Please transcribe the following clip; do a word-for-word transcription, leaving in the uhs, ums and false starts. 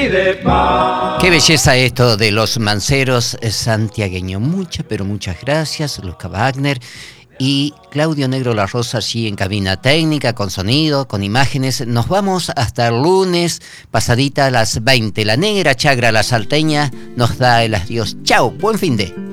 de paz. Qué belleza esto de los manceros santiagueños. Muchas, pero muchas gracias, Luzca Wagner. Y Claudio Negro La Rosa allí en cabina técnica, con sonido, con imágenes. Nos vamos hasta el lunes, pasadita a las veinte. La negra chagra, la salteña, nos da el adiós. Chao, buen fin de.